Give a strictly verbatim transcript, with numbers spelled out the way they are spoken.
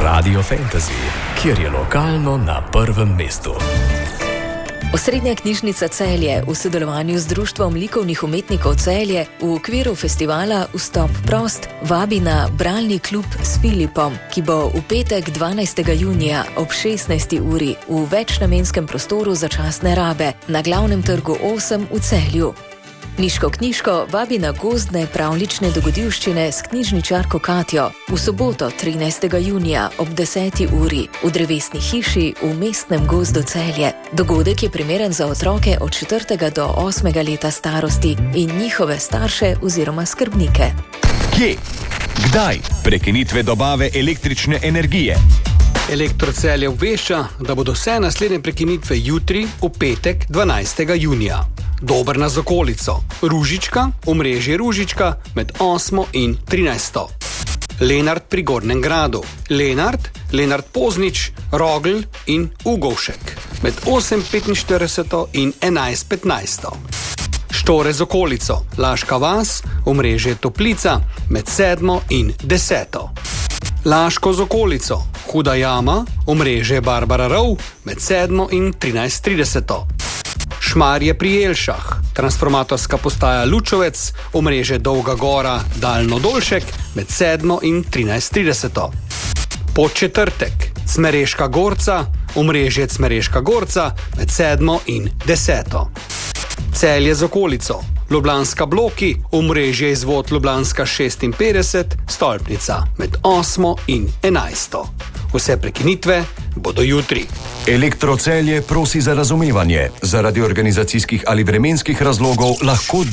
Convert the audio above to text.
Radio Fantasy, kjer je lokalno na prvem mestu. Osrednja knjižnica Celje v sodelovanju z Društvom likovnih umetnikov Celje v okviru festivala Vstop prost vabi na bralni klub s Filipom, ki bo v petek dvanajstega junija ob šestnajsti uri v večnamenskem prostoru za častne rabe na Glavnem trgu osem v Celju. Niško knjižko vabi na gozdne pravlične dogodivščine s knjižničarko Katjo v soboto trinajstega junija ob deseti uri v drevesni hiši v mestnem gozdu Celje. Dogodek je primeren za otroke od četrtega do osmega leta starosti in njihove starše oziroma skrbnike. Kje? Kdaj? Prekinitve dobave električne energije. Elektro Celje obvešča, da bodo vse naslednje prekinitve jutri v petek dvanajstega junija. Dobrna z okolico. Ružička, omrežje Ružička med osmo in trinajsto. Lenart pri Gornjem gradu. Lenart, Lenart Poznič, Rogl in Ugovšek med osem petinštirideset in enajst petnajst. Štore z okolico. Laška vas, omrežje Toplica med sedmo in deseto. Laško z okolico. Huda jama, omrežje Barbara Rov med sedmo in trinajst trideset. Šmarje pri Jelšah, transformatorska postaja Lučovec, omrežje Dolga Gora, Daljno Dolšek med sedmo in trinajst trideset. Podčetrtek, Cmereška Gorca, omrežje Cmereška Gorca med sedmo in deseto. Celje z okolico, Ljubljanska Bloki, omrežje izvod Ljubljanska šestinpetdeset, stolpnica med osmo in enajsto. Vse prekinitve bodo jutri. Elektro Celje prosi za razumevanje. Zaradi organizacijskih ali vremenskih razlogov lahko